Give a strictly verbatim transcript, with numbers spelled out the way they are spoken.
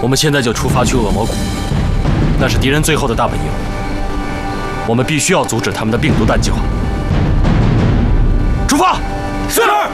我们现在就出发去恶魔谷，那是敌人最后的大本营。我们必须要阻止他们的病毒弹计划。出发！ 是。